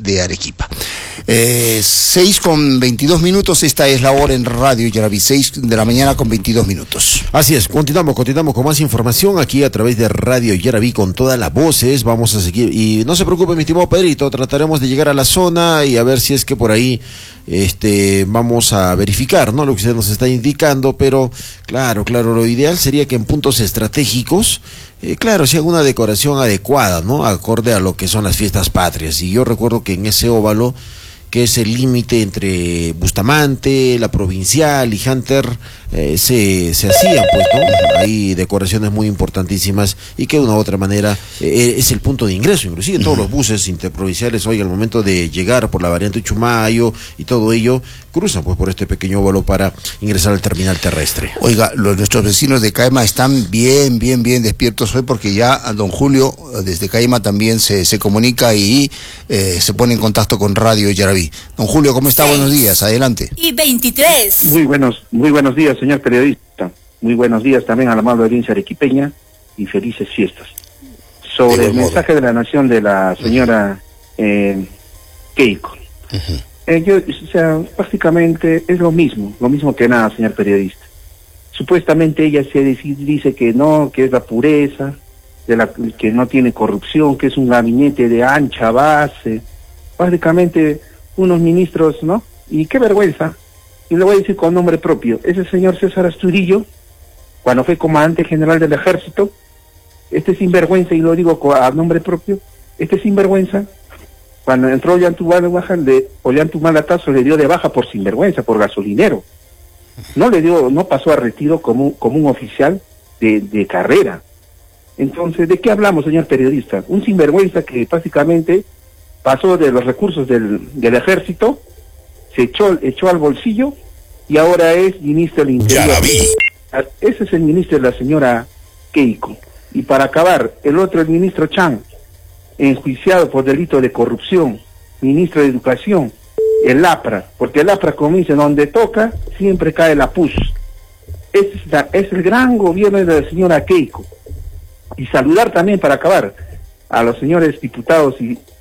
de Arequipa. 6:22, esta es la hora en Radio Yaraví, 6:22 a.m. Así es, continuamos con más información aquí a través de Radio Yaraví con todas las voces. Vamos a seguir, y no se preocupe, mi estimado Pedrito, trataremos de llegar a la zona y a ver si es que por ahí vamos a verificar, ¿no?, lo que usted nos está indicando, pero claro, lo ideal sería que en puntos estratégicos, claro, se haga una decoración adecuada, ¿no?, acorde a lo que son las fiestas patrias. Y yo recuerdo que en ese óvalo, que es el límite entre Bustamante, la Provincial y Hunter, se hacían, pues, ¿no?, hay decoraciones muy importantísimas y que de una u otra manera es el punto de ingreso, inclusive todos los buses interprovinciales hoy al momento de llegar por la variante Chumayo y todo ello, cruzan pues por este pequeño óvalo para ingresar al terminal terrestre. Oiga, nuestros vecinos de Caima están bien despiertos hoy, porque ya don Julio desde Caima también se comunica y se pone en contacto con Radio Yaraví. Don Julio, ¿cómo está? 6 Buenos días, adelante. Y 23. Muy buenos días, señor periodista. Muy buenos días también a la amable audiencia arequipeña y felices fiestas. Sobre el mensaje de la nación de la señora Keiko. Prácticamente es lo mismo que nada, señor periodista. Supuestamente ella dice que no, que es la pureza, que no tiene corrupción, que es un gabinete de ancha base. Prácticamente unos ministros, ¿no? Y qué vergüenza. Y le voy a decir con nombre propio, ese señor César Astudillo, cuando fue comandante general del ejército, este sinvergüenza, y lo digo a nombre propio, este sinvergüenza, cuando entró Ollanthumalatazo le dio de baja por sinvergüenza, por gasolinero. No pasó a retiro como un oficial de carrera. Entonces, ¿de qué hablamos, señor periodista? Un sinvergüenza que prácticamente pasó de los recursos del ejército, se echó al bolsillo y ahora es ministro del Interior. Ese es el ministro de la señora Keiko. Y para acabar, el ministro Chan, enjuiciado por delito de corrupción, ministro de Educación, el APRA, porque el APRA, como dice, donde toca, siempre cae la PUS. Es el gran gobierno de la señora Keiko. Y saludar también, para acabar, a los señores diputados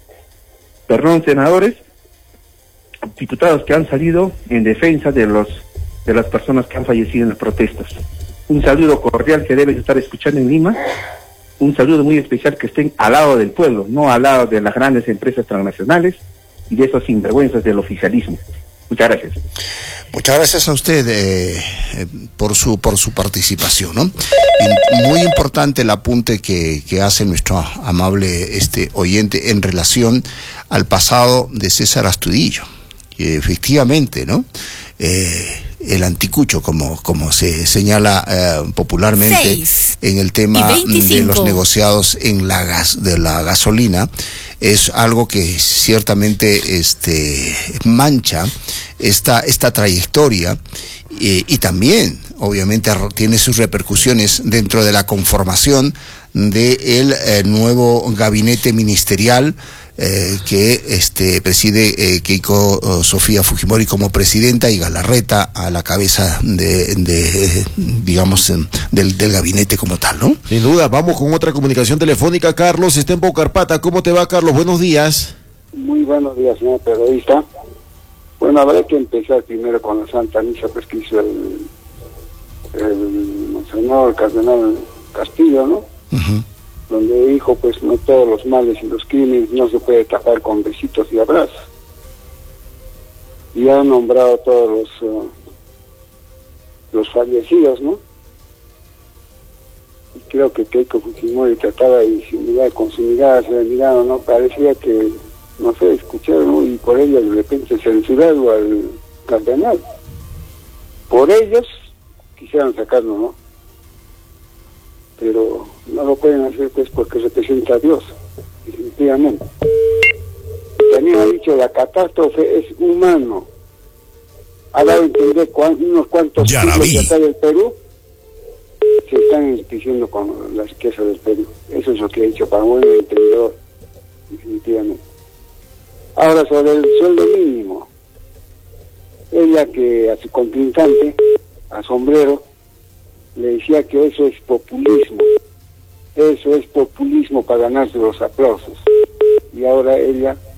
senadores, diputados que han salido en defensa de las personas que han fallecido en las protestas. Un saludo cordial que deben estar escuchando en Lima, un saludo muy especial que estén al lado del pueblo, no al lado de las grandes empresas transnacionales y de esos sinvergüenzas del oficialismo. Muchas gracias. Muchas gracias a usted por su participación, ¿no? Y muy importante el apunte que hace nuestro amable oyente en relación al pasado de César Astudillo. Que efectivamente, ¿no? El anticucho, como se señala popularmente 6 en el tema de los negociados de la gasolina, es algo que ciertamente mancha esta trayectoria y también obviamente tiene sus repercusiones dentro de la conformación del nuevo gabinete ministerial que preside Keiko Sofía Fujimori como presidenta y Galarreta a la cabeza digamos del gabinete como tal, ¿no? Sin duda. Vamos con otra comunicación telefónica. Carlos está en Bocarpata. ¿Cómo te va, Carlos? Buenos días. Muy buenos días, señor periodista. Bueno, habrá que empezar primero con la Santa Misa, pues, que hizo el monseñor cardenal Castillo, ¿no? Uh-huh. Donde dijo, pues, no todos los males y los crímenes no se puede tapar con besitos y abrazos. Y ha nombrado todos los fallecidos, ¿no? Y creo que Keiko Fujimori trataba de disimular con su mirada, se le miraba, ¿no? Parecía que, no sé, escucharon, ¿no? Y por ello de repente censurado al cardenal. Por ellos quisieran sacarlo, ¿no? Pero no lo pueden hacer, pues, porque representa a Dios, definitivamente. También ha dicho, la catástrofe es humano. Ha dado a entender unos cuantos siglos de acá del Perú se están enriqueciendo con la riqueza del Perú. Eso es lo que ha dicho para un buen entendedor, definitivamente. Ahora, sobre el sueldo mínimo, ella que a su contrincante, a Sombrero, le decía que eso es populismo para ganarse los aplausos. Y ahora ella